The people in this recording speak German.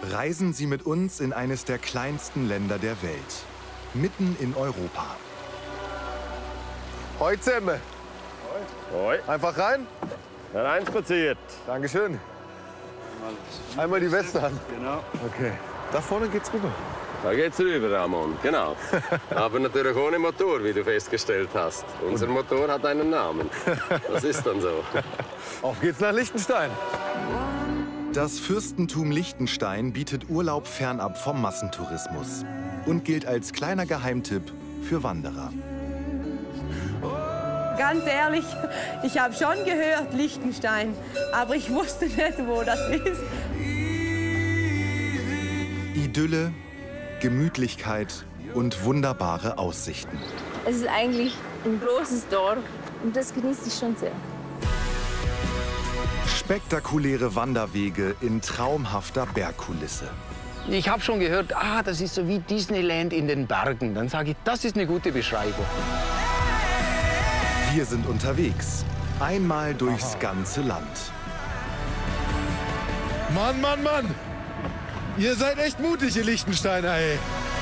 Reisen Sie mit uns in eines der kleinsten Länder der Welt, mitten in Europa. Hoi zusammen. Hoi. Einfach rein. Hereinspaziert. Dankeschön. Einmal die Weste an. Genau. Okay. Da vorne geht's rüber. Da geht's rüber, Ramon. Genau. Aber natürlich ohne Motor, wie du festgestellt hast. Unser Motor hat einen Namen. Das ist dann so. Auf geht's nach Liechtenstein. Das Fürstentum Liechtenstein bietet Urlaub fernab vom Massentourismus und gilt als kleiner Geheimtipp für Wanderer. Ganz ehrlich, ich habe schon gehört, Liechtenstein, aber ich wusste nicht, wo das ist. Idylle, Gemütlichkeit und wunderbare Aussichten. Es ist eigentlich ein großes Dorf und das genieße ich schon sehr. Spektakuläre Wanderwege in traumhafter Bergkulisse. Ich habe schon gehört, das ist so wie Disneyland in den Bergen. Dann sage ich, das ist eine gute Beschreibung. Wir sind unterwegs. Einmal durchs ganze Land. Mann, Mann, Mann. Ihr seid echt mutig, ihr Liechtensteiner, ey.